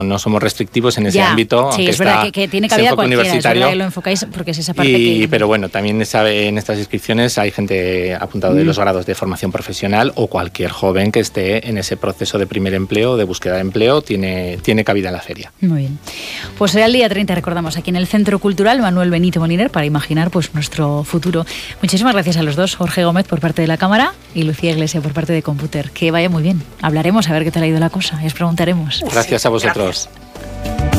no somos restrictivos en ese ámbito. Sí, es verdad que tiene cabida cualquiera, es verdad que lo enfocáis porque es esa parte pero bueno, también en estas inscripciones hay gente apuntado de los grados de formación profesional, o cualquier joven que esté en ese proceso de primer empleo, de búsqueda de empleo, tiene cabida en la feria. Muy bien. Pues será el día 30, recordamos, aquí en el Centro Cultural Manuel Benito Moliner, para imaginar pues nuestro futuro. Muchísimas gracias a los dos, Jorge Gómez por parte de la Cámara y Lucía Iglesia por parte de Computer. Que vaya muy bien. Hablaremos a ver qué tal ha ido la cosa y os preguntaremos. Gracias a vosotros. Gracias.